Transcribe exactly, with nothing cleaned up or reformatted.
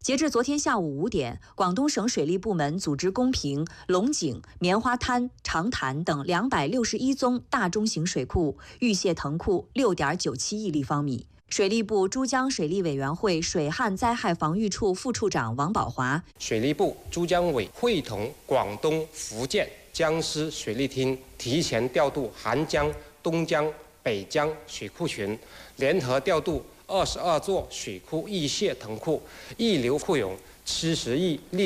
截至昨天下午五点，广东省水利部门组织公平龙井、棉花滩、长潭等两百六十一宗大中型水库预泄腾库六点九七亿立方米。水利部珠江水利委员会水旱灾害防御处副处长王宝华， 水利部珠江委会同广东、福建、江苏水利厅提前调度韩江、东江、北江水库群，联合调度二十二座水库预泄腾库，溢流库容七十亿立。